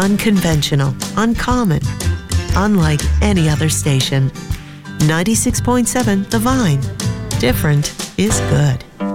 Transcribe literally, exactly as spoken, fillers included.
Unconventional, uncommon, unlike any other station. ninety-six point seven The Vine. Different is good.